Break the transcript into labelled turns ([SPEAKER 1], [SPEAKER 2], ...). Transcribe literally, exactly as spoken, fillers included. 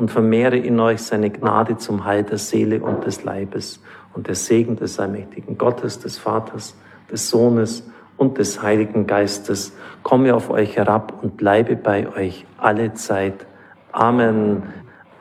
[SPEAKER 1] und vermehre in euch seine Gnade zum Heil der Seele und des Leibes. Und der Segen des allmächtigen Gottes, des Vaters, des Sohnes und des Heiligen Geistes komme auf euch herab und bleibe bei euch alle Zeit. Amen.